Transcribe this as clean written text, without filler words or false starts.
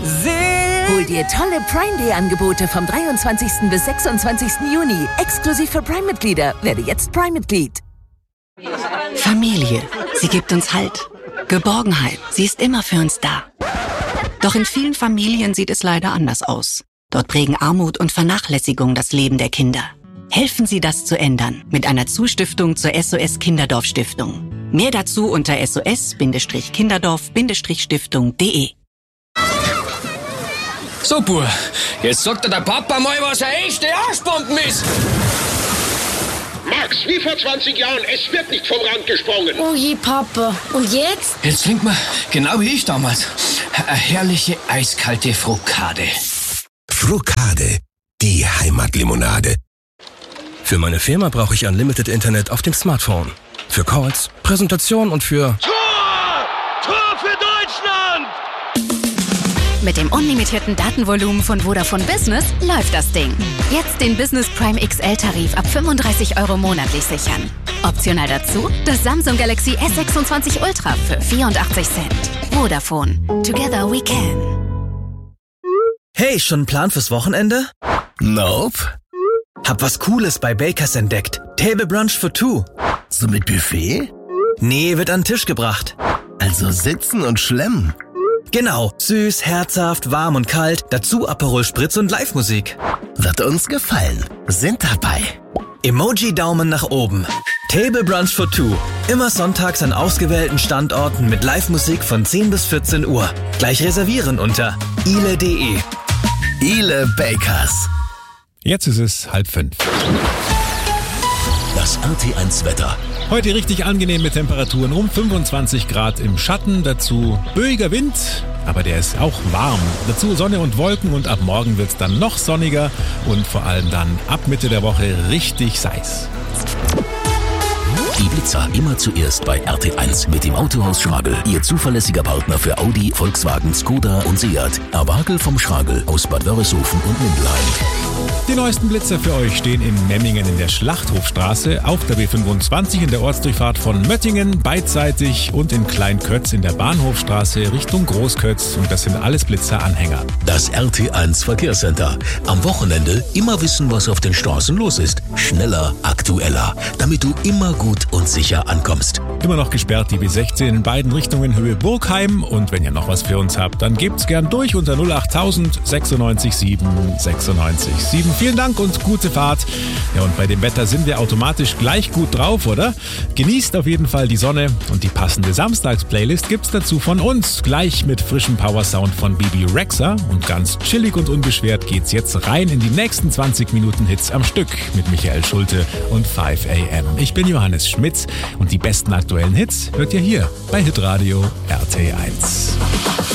Hol dir tolle Prime Day Angebote vom 23. bis 26. Juni. Exklusiv für Prime-Mitglieder. Werde jetzt Prime-Mitglied. Familie, sie gibt uns Halt. Geborgenheit, sie ist immer für uns da. Doch in vielen Familien sieht es leider anders aus. Dort prägen Armut und Vernachlässigung das Leben der Kinder. Helfen Sie, das zu ändern mit einer Zustiftung zur SOS Kinderdorf Stiftung. Mehr dazu unter sos-kinderdorf-stiftung.de. So, Bub, jetzt sagt dir der Papa mal, was eine echte Arschbomben ist. Max, wie vor 20 Jahren, es wird nicht vom Rand gesprungen. Oh je, Papa. Und jetzt? Jetzt trinkt man, genau wie ich damals, eine herrliche eiskalte Frukade. Frukade, die Heimatlimonade. Für meine Firma brauche ich Unlimited Internet auf dem Smartphone. Für Calls, Präsentation und für... Tor! Tor für Deutschland! Mit dem unlimitierten Datenvolumen von Vodafone Business läuft das Ding. Jetzt den Business Prime XL-Tarif ab 35 € monatlich sichern. Optional dazu das Samsung Galaxy S26 Ultra für 84 Cent. Vodafone. Together we can. Hey, schon ein Plan fürs Wochenende? Nope. Hab was Cooles bei Bakers entdeckt. Table Brunch for two. So mit Buffet? Nee, wird an den Tisch gebracht. Also sitzen und schlemmen. Genau, süß, herzhaft, warm und kalt, dazu Aperol Spritz und Live-Musik. Wird uns gefallen. Sind dabei. Emoji-Daumen nach oben. Table Brunch for two. Immer sonntags an ausgewählten Standorten mit Live-Musik von 10 bis 14 Uhr. Gleich reservieren unter ile.de. Ile Bakers. Jetzt ist es 4:30. Das RT1 Wetter. Heute richtig angenehm mit Temperaturen um 25 Grad im Schatten, dazu böiger Wind, aber der ist auch warm. Dazu Sonne und Wolken und ab morgen wird es dann noch sonniger und vor allem dann ab Mitte der Woche richtig heiß. Die Blitzer immer zuerst bei RT1 mit dem Autohaus Schragel. Ihr zuverlässiger Partner für Audi, Volkswagen, Skoda und Seat. Erwagel vom Schragel aus Bad Wörishofen und Mindelheim. Die neuesten Blitzer für euch stehen in Memmingen in der Schlachthofstraße, auf der B25 in der Ortsdurchfahrt von Möttingen, beidseitig und in Kleinkötz in der Bahnhofstraße Richtung Großkötz. Und das sind alles Blitzeranhänger. Das RT1 Verkehrscenter. Am Wochenende immer wissen, was auf den Straßen los ist. Schneller, aktueller, damit du immer gut und sicher ankommst. Immer noch gesperrt die B16 in beiden Richtungen Höhe Burgheim. Und wenn ihr noch was für uns habt, dann gebt's gern durch unter 08000 96 7 96 7. Vielen Dank und gute Fahrt. Ja, und bei dem Wetter sind wir automatisch gleich gut drauf, oder? Genießt auf jeden Fall die Sonne und die passende Samstags-Playlist gibt's dazu von uns. Gleich mit frischem Powersound von Bibi Rexha. Und ganz chillig und unbeschwert geht's jetzt rein in die nächsten 20 Minuten Hits am Stück mit Michael Schulte und 5 AM. Ich bin Johannes Schmitz und die besten aktuellen Hits hört ihr hier bei Hitradio RT1.